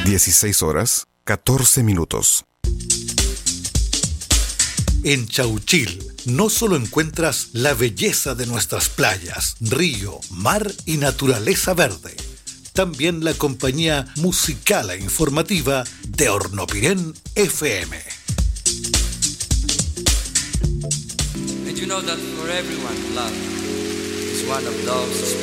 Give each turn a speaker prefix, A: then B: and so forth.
A: 16 horas, 14 minutos.
B: En Chauchil no solo encuentras la belleza de nuestras playas, río, mar y naturaleza verde. También la compañía musical e informativa de Hornopirén FM.
C: And you know that for everyone, love is one of love's